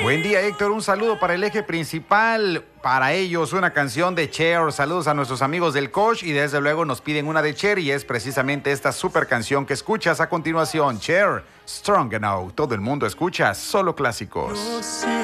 Buen día, Héctor. Un saludo para el eje principal. Para ellos, una canción de Cher. Saludos a nuestros amigos del Coach y desde luego nos piden una de Cher y es precisamente esta super canción que escuchas a continuación. Cher, Strong Now. Todo el mundo escucha solo clásicos.